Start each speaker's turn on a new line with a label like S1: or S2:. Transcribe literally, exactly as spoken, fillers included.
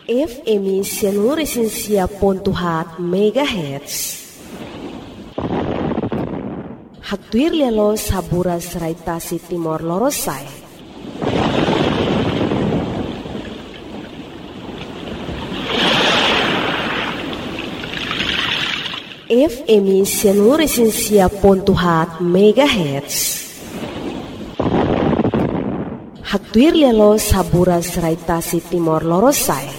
S1: F M Sianuresensia Pontuhat Megahertz. Hatuir lelo saburas raitasi Timor Lorosai. F M Sianuresensia Pontuhat Megahertz. Hatuir lelo saburas raitasi Timor Lorosai.